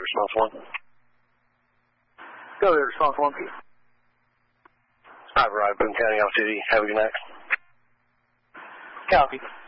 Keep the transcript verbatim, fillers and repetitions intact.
response one. Go there, response one. I've arrived, Boone County, Alpha City. Have a good night. Copy.